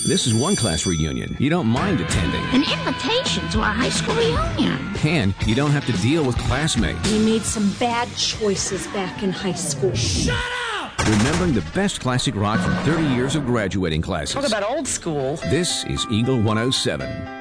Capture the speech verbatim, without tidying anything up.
This is one class reunion you don't mind attending. An invitation to our high school reunion. And you don't have to deal with classmates. We made some bad choices back in high school. Shut up! Remembering the best classic rock from thirty years of graduating classes. Talk about old school. This is Eagle one oh seven.